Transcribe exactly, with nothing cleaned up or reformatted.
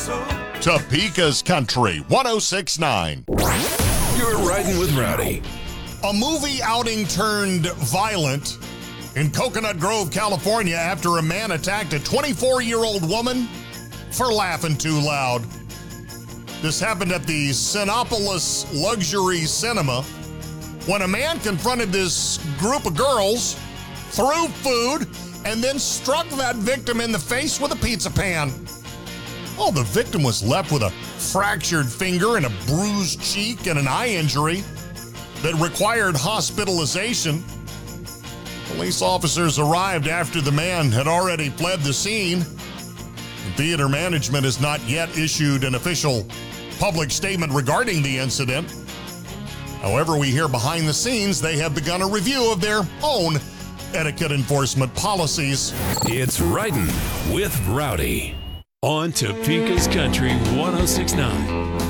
Topeka's Country one oh six point nine. You're riding with Rowdy. A movie outing turned violent in Coconut Grove, California, after a man attacked a twenty-four-year-old woman for laughing too loud. This happened at the Cinepolis Luxury Cinema when a man confronted this group of girls, threw food, and then struck that victim in the face with a pizza pan. Oh, the victim was left with a fractured finger and a bruised cheek and an eye injury that required hospitalization. Police officers arrived after the man had already fled the scene. Theater management has not yet issued an official public statement regarding the incident. However, we hear behind the scenes they have begun a review of their own etiquette enforcement policies. It's Riding with Rowdy on Topeka's Country one oh six point nine.